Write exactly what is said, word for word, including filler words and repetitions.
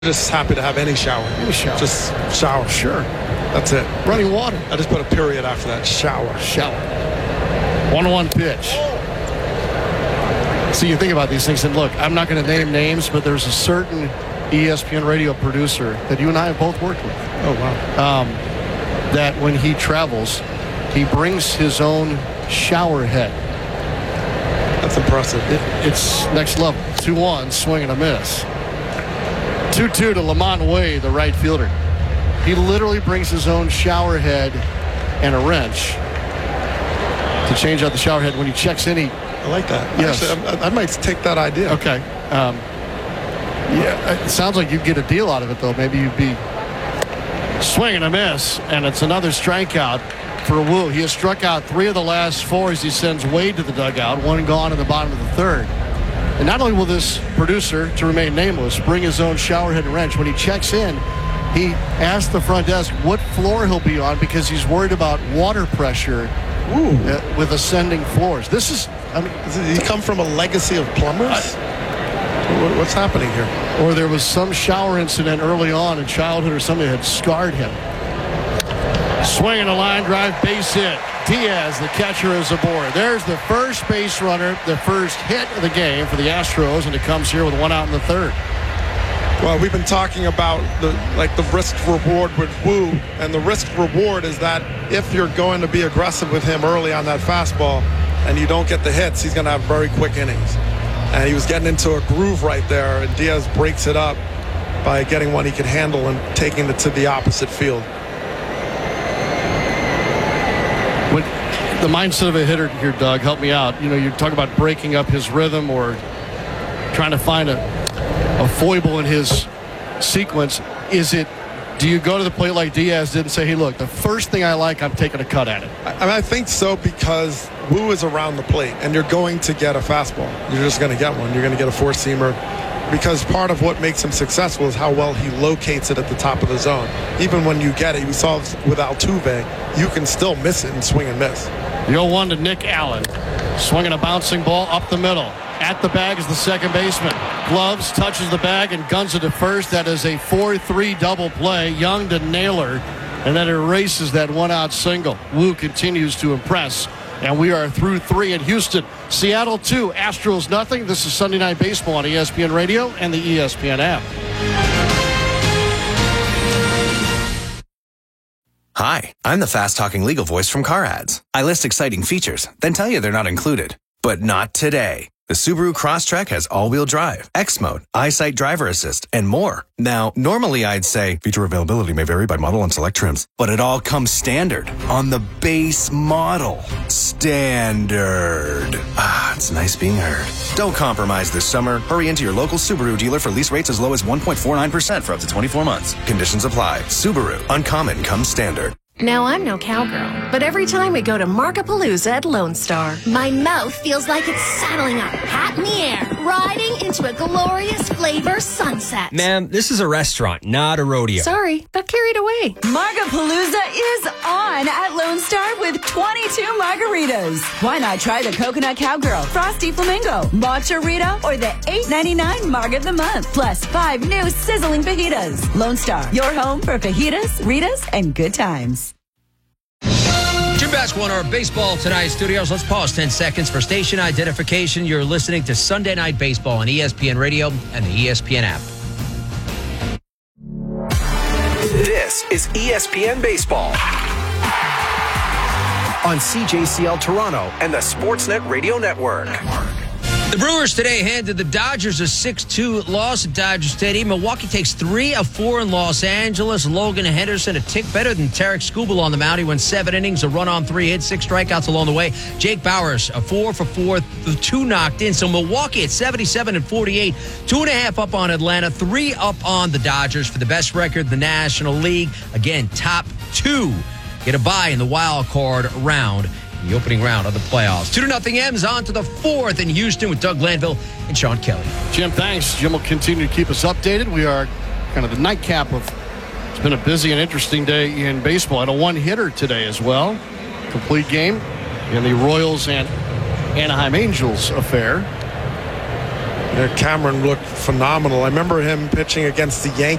Just happy to have any shower. Any shower. Just shower. Sure. That's it. Running water. I just put a period after that. Shower. Shower. one oh one pitch. So you think about these things, and look, I'm not going to name names, but there's a certain E S P N radio producer that you and I have both worked with. Oh, wow. Um, that when he travels, he brings his own shower head. That's impressive. It, it's next level. two one, swing and a miss. two two to Lamont Wade, the right fielder. He literally brings his own shower head and a wrench to change out the shower head. When he checks in, he... I like that. Yes. Actually, I, I might take that idea. Okay. Um, yeah, it sounds like you'd get a deal out of it, though. Maybe you'd be swing and a miss, and it's another strikeout for Wu. He has struck out three of the last four as he sends Wade to the dugout, one gone in the bottom of the third. And not only will this producer, to remain nameless, bring his own shower head and wrench, when he checks in, he asks the front desk what floor he'll be on because he's worried about water pressure uh, with ascending floors. This is, I mean, Does he come from a legacy of plumbers? I, what's happening here? Or there was some shower incident early on in childhood or something that had scarred him. Swinging a line drive, base hit. Diaz, the catcher, is aboard. There's the first base runner, the first hit of the game for the Astros, and it comes here with one out in the third. Well, we've been talking about the like the risk reward with Wu, and the risk reward is that if you're going to be aggressive with him early on that fastball and you don't get the hits, he's going to have very quick innings. And he was getting into a groove right there, and Diaz breaks it up by getting one he could handle and taking it to the opposite field. When the mindset of a hitter here, Doug, help me out. You know, you're talking about breaking up his rhythm or trying to find a, a foible in his sequence. Is it, do you go to the plate like Diaz did and say, hey, look, the first thing I like, I'm taking a cut at it? I, I, mean, I think so because Wu is around the plate, and you're going to get a fastball. You're just going to get one. You're going to get a four-seamer because part of what makes him successful is how well he locates it at the top of the zone. Even when you get it, we saw with Altuve, you can still miss it and swing and miss. The oh one to Nick Allen. Swinging a bouncing ball up the middle. At the bag is the second baseman. Gloves, touches the bag, and guns it to first. That is a four three double play. Young to Naylor, and then erases that one-out single. Wu continues to impress, and we are through three in Houston. Seattle two, Astros nothing. This is Sunday Night Baseball on E S P N Radio and the E S P N app. Hi, I'm the fast-talking legal voice from Car Ads. I list exciting features, then tell you they're not included. But not today. The Subaru Crosstrek has all-wheel drive, X-Mode, EyeSight Driver Assist, and more. Now, normally I'd say feature availability may vary by model and select trims, but it all comes standard on the base model. Standard. Ah, it's nice being heard. Don't compromise this summer. Hurry into your local Subaru dealer for lease rates as low as one point four nine percent for up to twenty-four months. Conditions apply. Subaru. Uncommon comes standard. Now, I'm no cowgirl, but every time we go to Markapalooza at Lone Star, my mouth feels like it's saddling up, hat in the air, riding into a glorious flavor sunset. Ma'am, this is a restaurant, not a rodeo. Sorry, got carried away. Markapalooza is on at Lone Star with twenty-two margaritas. Why not try the Coconut Cowgirl, Frosty Flamingo, Matcha Rita, or the eight ninety-nine Marg of the Month, plus five new sizzling fajitas. Lone Star, your home for fajitas, Ritas, and good times. Jim Basketball in our Baseball Tonight studios. Let's pause ten seconds for station identification. You're listening to Sunday Night Baseball on E S P N Radio and the E S P N app. This is E S P N Baseball on C J C L Toronto and the Sportsnet Radio Network. The Brewers today handed the Dodgers a six two loss at Dodger Stadium. Milwaukee takes three of four in Los Angeles. Logan Henderson a tick better than Tarek Skubal on the mound. He went seven innings, a run on three hits, six strikeouts along the way. Jake Bauers a four for four, two knocked in. So Milwaukee at seventy-seven and forty-eight, two and a half up on Atlanta, three up on the Dodgers for the best record in the National League. Again, top two get a bye in the wild card round. The opening round of the playoffs. Two to nothing M's on to the fourth in Houston with Doug Glanville and Sean Kelly. Jim, thanks. Jim will continue to keep us updated. We are kind of the nightcap of, it's been a busy and interesting day in baseball. I had a one-hitter today as well. Complete game in the Royals and Anaheim Angels affair. Yeah, Cameron looked phenomenal. I remember him pitching against the Yankees.